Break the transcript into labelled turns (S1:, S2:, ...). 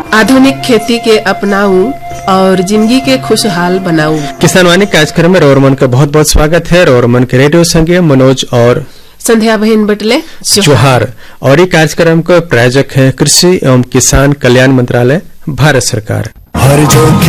S1: आधुनिक खेती के अपनाऊं और जिंदगी के खुशहाल बनाऊं।
S2: किसान वाणी कार्यक्रम में रोरमन का बहुत बहुत स्वागत है। रोरमन के रेडियो संगे मनोज और
S1: संध्या बहन बटले
S2: जोहार। और ये कार्यक्रम के प्रायोजक हैं कृषि एवं किसान कल्याण मंत्रालय, भारत सरकार।